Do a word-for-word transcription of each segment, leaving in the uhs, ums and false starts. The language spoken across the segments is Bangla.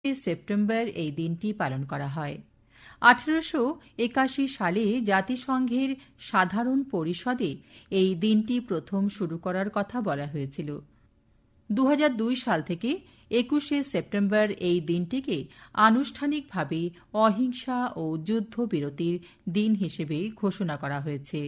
সেপ্টেম্বর এই দিনটি পালন করা হয়। আঠারোশো একাশি সালে জাতিসংঘের সাধারণ পরিষদে এই দিনটি প্রথম শুরু করার কথা বলা হয়েছিল। দু হাজার দুই সাল থেকে একুশে সেপ্টেম্বর এই দিনটিকে আনুষ্ঠানিকভাবে অহিংসা ও যুদ্ধবিরতির দিন হিসেবে ঘোষণা করা হয়েছে।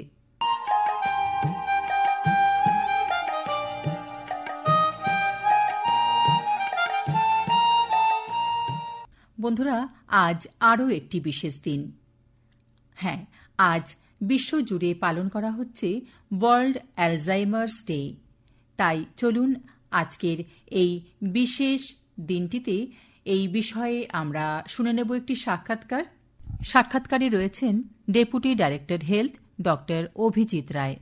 বন্ধুরা, আজ আরও একটি বিশেষ দিন। হ্যাঁ, আজ বিশ্বজুড়ে পালন করা হচ্ছে ওয়ার্ল্ড অ্যালজাইমার্স ডে। তাই চলুন আজকের এই বিশেষ দিনটিতে এই বিষয়ে আমরা শুনে নেব একটি সাক্ষাৎকার। সাক্ষাৎকারে রয়েছেন deputy director health doctor Abhijit রায়।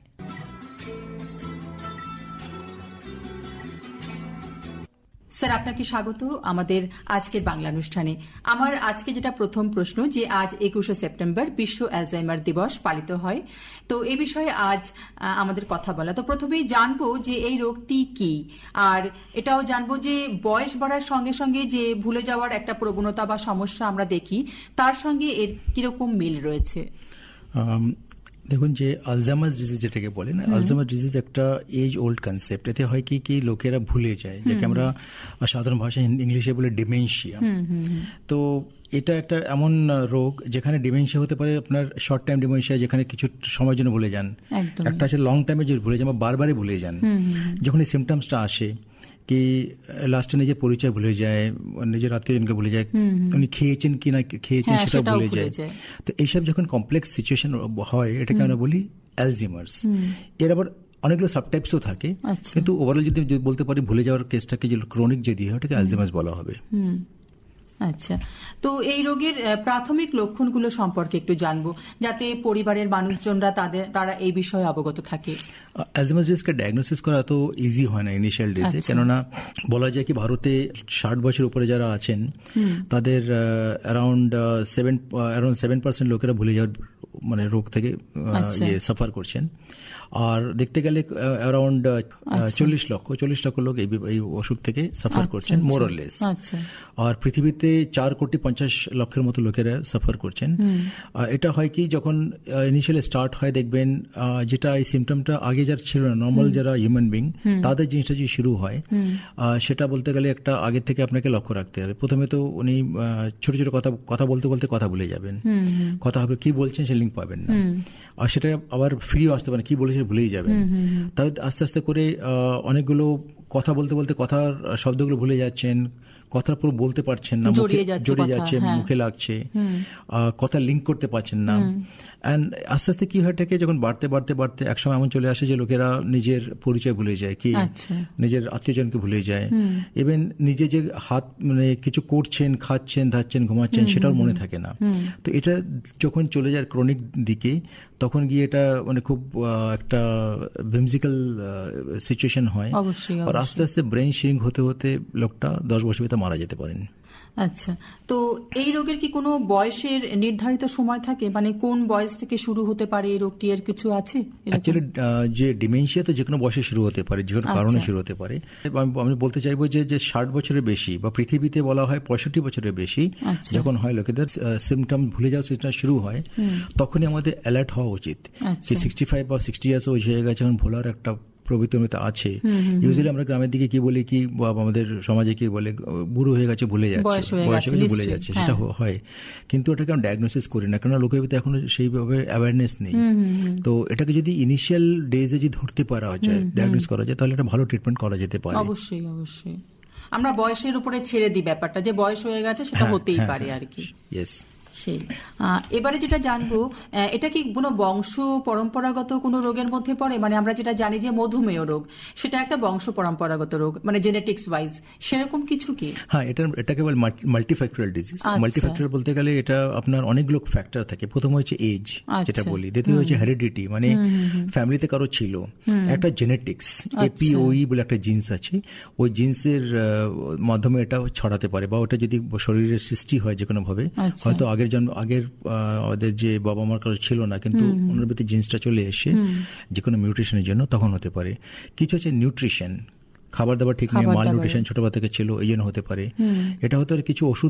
স্যার, আপনাকে স্বাগত আমাদের আজকের বাংলা অনুষ্ঠানে। আমার আজকে যেটা প্রথম প্রশ্ন, যে আজ একুশে সেপ্টেম্বর বিশ্ব অ্যালজাইমার দিবস পালিত হয়, তো এই বিষয়ে আজ আমাদের কথা বলা। তো প্রথমেই জানবো যে এই রোগটি কি, আর এটাও জানবো যে বয়স বাড়ার সঙ্গে সঙ্গে যে ভুলে যাওয়ার একটা প্রবণতা বা সমস্যা আমরা দেখি, তার সঙ্গে এর কিরকম মিল রয়েছে। দেখুন, যে আলজাইমার্স ডিজিজ যেটাকে বলে না, আলজাইমার্স ডিজিজ একটা এজ ওল্ড কনসেপ্ট। এতে হয় কি কি লোকেরা ভুলে যায়, যাকে আমরা সাধারণ ভাষায় ইংলিশে বলে ডিমেনশিয়া। তো এটা একটা এমন রোগ যেখানে ডিমেনশিয়া হতে পারে আপনার শর্ট টাইম ডিমেনশিয়া, যেখানে কিছু সময়ের জন্য ভুলে যান। একটা আছে লং টাইমে যে ভুলে যান বা বারবারই ভুলে যান। যখন এই সিমটমসটা আসে কি লাস্টে নিজের পরিচয় ভুলে যায়, নিজের আত্মীয়জনকে ভুলে যায়, উনি খেয়েছেন কি না খেয়েছেন সেটা ভুলে যায়। তো এইসব যখন কমপ্লেক্স সিচুয়েশন হয়, এটাকে আমরা বলি অ্যালজাইমার্স। এর আবার অনেকগুলো সাবটাইপসও থাকে, কিন্তু ওভারঅল যদি বলতে পারি ভুলে যাওয়ার কেসটাকে যে ক্রনিক যদি হয়, ওটাকে অ্যালজাইমার্স বলা হবে। আচ্ছা, তো এই রোগের প্রাথমিক লক্ষণগুলো সম্পর্কে একটু জানবো, যাতে পরিবারের মানুষজনরা তাদের তারা এই বিষয়ে অবগত থাকে। অ্যালজাইমার্স ডিজিজকে ডায়াগনোসিস করা তো ইজি হয় না ইনিশিয়াল ডেজে, কেননা বলা যায় কি ভারতে ষাট বছর উপরে যারা আছেন তাদের around seven around seven percent লোকেরা ভুলে যাওয়ার মানে রোগ থেকে সাফার করছেন। আর দেখতে গেলে অ্যারাউন্ড চল্লিশ লক্ষ চল্লিশ লক্ষ লোক এই অসুখ থেকে সাফার করছেন মোর অর লেস। আর পৃথিবীতে চার কোটি পঞ্চাশ লক্ষের মতো লোকেরা সাফার করছেন। এটা হয় কি যখন ইনিশিয়ালি স্টার্ট হয়, দেখবেন যেটা এই সিমটমটা আগে যারা ছিল না, নর্মাল যারা হিউম্যান বিং, তাদের জিনিসটা যদি শুরু হয়, সেটা বলতে গেলে একটা আগে থেকে আপনাকে লক্ষ্য রাখতে হবে। প্রথমে তো উনি ছোট ছোট কথা কথা বলতে বলতে কথা ভুলে যাবেন, কথা হবে কি বলছেন সে লিঙ্ক পাবেন না, আর সেটা আবার ফ্রিও আসতে পারে, কি বলেছে ভুলেই যাবেন। তবে আস্তে আস্তে করে অনেকগুলো কথা বলতে বলতে কথার শব্দগুলো ভুলে যাচ্ছেন, কথার পুরো বলতে পারছেন না, জড়িয়ে যাচ্ছে, মুখে লাগছে, কথা লিঙ্ক করতে পারছেন না। অ্যান্ড আস্তে আস্তে কি হয়ে থাকে, যখন বাড়তে বাড়তে বাড়তে একসময় এমন চলে আসে যে লোকেরা নিজের পরিচয় ভুলে যায়, কি নিজের আত্মীয়জনকে ভুলে যায়, ইভেন নিজে যে হাত মানে কিছু করছেন, খাচ্ছেন, ধাচ্ছেন, ঘুমাচ্ছেন, সেটাও মনে থাকে না। তো এটা যখন চলে যায় ক্রনিক দিকে, তখন গিয়ে এটা মানে খুব একটা ভিমজিক্যাল সিচুয়েশন হয়। আর আস্তে আস্তে ব্রেন শ্রিঙ্ক হতে হতে লোকটা দশ বছর ভিতরে মারা যেতে পারেন। আচ্ছা, তো এই রোগের কি কোনো বয়সের নির্ধারিত সময় থাকে, মানে কোন বয়স থেকে শুরু হতে পারে এই রোগটি, এর কিছু আছে? অ্যাকচুয়ালি যে ডিমেনশিয়া তো যে কোনো বয়সে শুরু হতে পারে, যে কোনো কারণে শুরু হতে পারে। আমি বলতে চাইবো যে যে ষাট বছরের বেশি বা পৃথিবীতে বলা হয় পঁয়ষট্টি বছরের বেশি যখন হয় লোকেদের সিমটম ভুলে যাওয়ার সিস্টেম শুরু হয়, তখনই আমাদের অ্যালার্ট হওয়া উচিত। সিক্সটি ফাইভ বা সিক্সটি ইয়ার্স ওই হয়ে গেছে, এখন ভোলার একটা প্রবৃত্তি আছে। ইউজুয়ালি আমরা গ্রামের দিকে কি বলি, কি আমাদের সমাজে কি বলে, বুড়ো হয়ে গেছে ভুলে যাচ্ছে, বয়স হয়ে ভুলে যাচ্ছে, সেটা হয়। কিন্তু এটাকে আমরা ডায়াগনোসিস করি না, কারণ লোকের ভিতরে এখনো সেইভাবে অ্যাওয়ারনেস নেই। তো এটাকে যদি ইনিশিয়াল ডেজে যদি ধরতে পারা যায়, ডায়াগনোস করা যায়, তাহলে একটা ভালো ট্রিটমেন্ট করা যেতে পারে। অবশ্যই অবশ্যই আমরা বয়সের উপরে ছেড়ে দিই ব্যাপারটা, যে বয়স হয়ে গেছে সেটা হতেই পারে আর কি। ইয়েস। এবারে যেটা জানবো, এটা কি কোনো বংশ পরম্পরাগত কোনো রোগের মধ্যে পড়ে? মানে আমরা যেটা জানি যে মধুমেহ রোগ, সেটা একটা বংশ পরম্পরাগত রোগ, মানে জেনেটিক্স ওয়াইজ, সেরকম কিছু কি? হ্যাঁ, এটা এটাকে বলে মাল্টিফ্যাক্টরিয়াল ডিজিজ। মাল্টিফ্যাক্টরিয়াল বলতে গেলে এটা আপনার অনেকগুলো ফ্যাক্টর থাকে। প্রথম হচ্ছে এজ, যেটা বলি। দ্বিতীয় হচ্ছে হেরিডিটি, মানে ফ্যামিলিতে কারো ছিল। একটা জেনেটিক্স, এপিওই বলে একটা জিন্স আছে, ওই জিন্সের মাধ্যমে এটা ছড়াতে পারে, বা ওটা যদি শরীরের সৃষ্টি হয় যে কোনো ভাবে, হয়তো আগের জন্ম আগের আমাদের যে বাবা মার কারো ছিল না, কিন্তু ওনার ভিতরে জিন্সটা চলে এসে যে কোনো মিউটেশনের জন্য তখন হতে পারে। কিছু হচ্ছে নিউট্রিশন, খাবার দাবার ঠিক নেই, মাল নিউট্রিশন ছোটবেলা থেকে ছিল, এই জন্য হতে পারে। এটা হতে পারে কিছু ওষুধ